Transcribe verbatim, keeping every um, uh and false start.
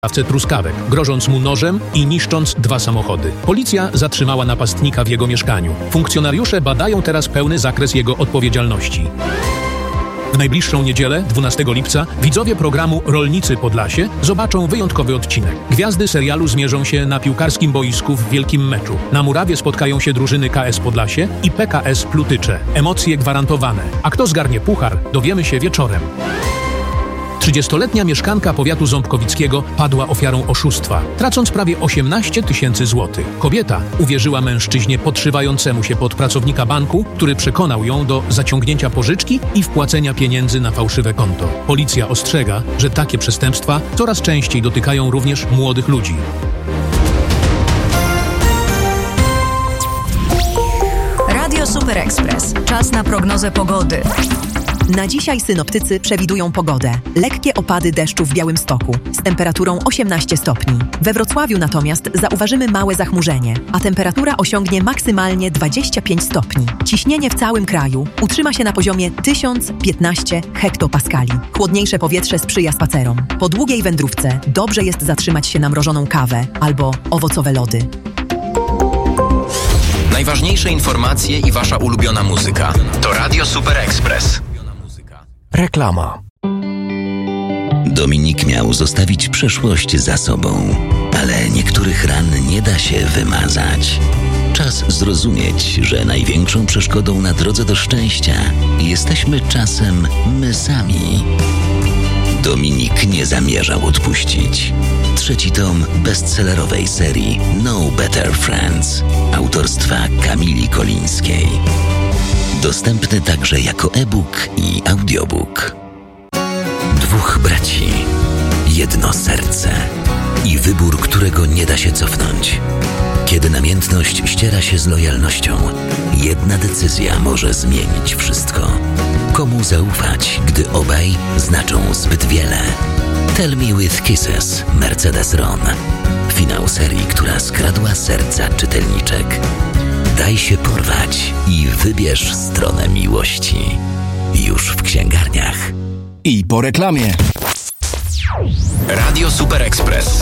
sprzedawcę truskawek, grożąc mu nożem i niszcząc dwa samochody. Policja zatrzymała napastnika w jego mieszkaniu. Funkcjonariusze badają teraz pełny zakres jego odpowiedzialności. W najbliższą niedzielę, dwunastego lipca, widzowie programu Rolnicy Podlasie zobaczą wyjątkowy odcinek. Gwiazdy serialu zmierzą się na piłkarskim boisku w wielkim meczu. Na murawie spotkają się drużyny K S Podlasie i P K S Plutycze. Emocje gwarantowane. A kto zgarnie puchar, dowiemy się wieczorem. trzydziestoletnia mieszkanka powiatu ząbkowickiego padła ofiarą oszustwa, tracąc prawie osiemnaście tysięcy złotych. Kobieta uwierzyła mężczyźnie podszywającemu się pod pracownika banku, który przekonał ją do zaciągnięcia pożyczki i wpłacenia pieniędzy na fałszywe konto. Policja ostrzega, że takie przestępstwa coraz częściej dotykają również młodych ludzi. Radio Super Express. Czas na prognozę pogody. Na dzisiaj synoptycy przewidują pogodę. Lekkie opady deszczu w Białymstoku z temperaturą osiemnaście stopni. We Wrocławiu natomiast zauważymy małe zachmurzenie, a temperatura osiągnie maksymalnie dwadzieścia pięć stopni. Ciśnienie w całym kraju utrzyma się na poziomie tysiąc piętnaście hektopaskali. Chłodniejsze powietrze sprzyja spacerom. Po długiej wędrówce dobrze jest zatrzymać się na mrożoną kawę albo owocowe lody. Najważniejsze informacje i wasza ulubiona muzyka to Radio Super Express. Reklama. Dominik miał zostawić przeszłość za sobą, ale niektórych ran nie da się wymazać. Czas zrozumieć, że największą przeszkodą na drodze do szczęścia jesteśmy czasem my sami. Dominik nie zamierzał odpuścić. Trzeci tom bestsellerowej serii No Better Friends autorstwa Kamili Kolińskiej. Dostępny także jako e-book i audiobook. Dwóch braci, jedno serce i wybór, którego nie da się cofnąć. Kiedy namiętność ściera się z lojalnością, jedna decyzja może zmienić wszystko. Komu zaufać, gdy obaj znaczą zbyt wiele? Tell Me With Kisses, Mercedes Ron. Finał serii, która skradła serca czytelniczek. Daj się porwać i wybierz stronę miłości. Już w księgarniach. I po reklamie. Radio Super Express.